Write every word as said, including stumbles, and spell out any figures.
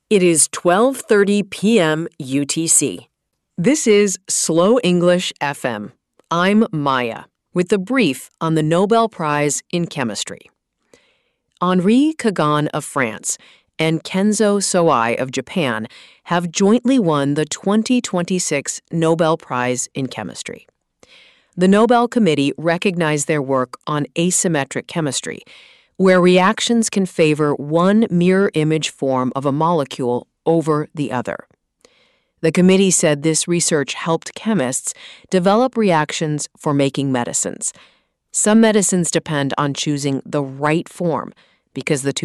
It is twelve thirty p m U T C. This is Slow English F M. I'm Maya with the brief on the Nobel Prize in Chemistry. Henri Kagan of France and Kenzo Sawai of Japan have jointly won the twenty twenty-six Nobel Prize in Chemistry. The Nobel Committee recognized their work on asymmetric chemistry, where reactions can favor one mirror image form of a molecule over the other. The committee said this research helped chemists develop reactions for making medicines. Some medicines depend on choosing the right form because the two